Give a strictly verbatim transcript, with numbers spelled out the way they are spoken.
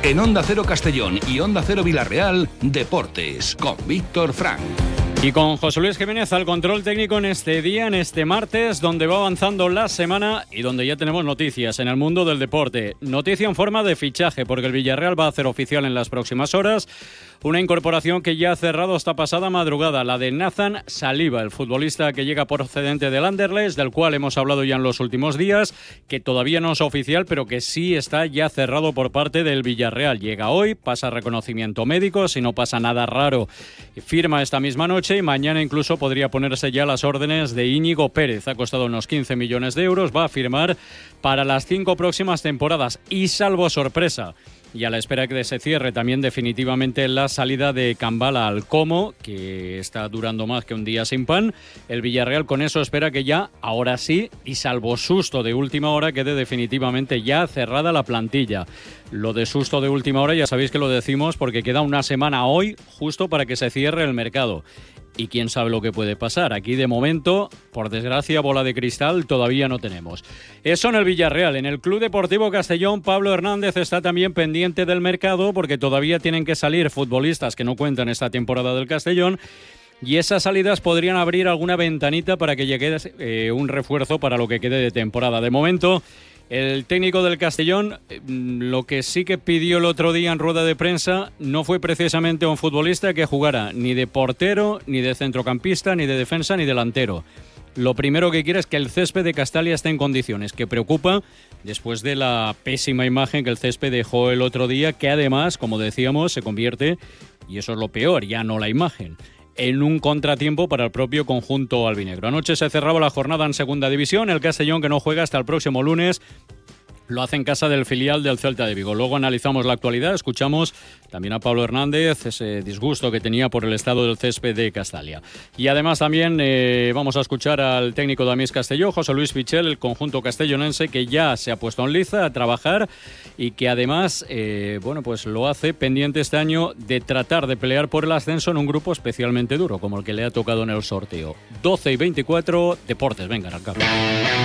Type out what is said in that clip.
En Onda Cero Castellón y Onda Cero Villarreal, Deportes, con Víctor Frank. Y con José Luis Jiménez al control técnico en este día, en este martes, donde va avanzando la semana y donde ya tenemos noticias en el mundo del deporte. Noticia en forma de fichaje, porque el Villarreal va a hacer oficial en las próximas horas una incorporación que ya ha cerrado esta pasada madrugada, la de Nathan Saliba, el futbolista que llega procedente del Anderlecht, del cual hemos hablado ya en los últimos días, que todavía no es oficial, pero que sí está ya cerrado por parte del Villarreal. Llega hoy, pasa reconocimiento médico, si no pasa nada raro, firma esta misma noche y mañana incluso podría ponerse ya las órdenes de Íñigo Pérez. Ha costado unos quince millones de euros, va a firmar para las cinco próximas temporadas y, salvo sorpresa, y a la espera que se cierre también definitivamente la salida de Cambala al Como, que está durando más que un día sin pan, el Villarreal con eso espera que ya, ahora sí, y salvo susto de última hora, quede definitivamente ya cerrada la plantilla. Lo de susto de última hora ya sabéis que lo decimos porque queda una semana hoy justo para que se cierre el mercado. Y quién sabe lo que puede pasar. Aquí de momento, por desgracia, bola de cristal todavía no tenemos. Eso en el Villarreal. En el Club Deportivo Castellón, Pablo Hernández está también pendiente del mercado porque todavía tienen que salir futbolistas que no cuentan esta temporada del Castellón. Y esas salidas podrían abrir alguna ventanita para que llegue eh, un refuerzo para lo que quede de temporada. De momento, el técnico del Castellón, lo que sí que pidió el otro día en rueda de prensa no fue precisamente a un futbolista que jugara ni de portero, ni de centrocampista, ni de defensa, ni delantero. Lo primero que quiere es que el césped de Castalia esté en condiciones, que preocupa después de la pésima imagen que el césped dejó el otro día, que además, como decíamos, se convierte, y eso es lo peor, ya no la imagen, en un contratiempo para el propio conjunto albinegro. Anoche se cerraba la jornada en Segunda División, el Castellón, que no juega hasta el próximo lunes, lo hace en casa del filial del Celta de Vigo. Luego analizamos la actualidad, escuchamos también a Pablo Hernández, ese disgusto que tenía por el estado del césped de Castalia. Y además también eh, vamos a escuchar al técnico de Amís Castelló, José Luis Pichel, el conjunto castellonense, que ya se ha puesto en liza a trabajar y que además eh, bueno, pues lo hace pendiente este año de tratar de pelear por el ascenso en un grupo especialmente duro, como el que le ha tocado en el sorteo. doce y veinticuatro, Deportes, venga, arrancamos.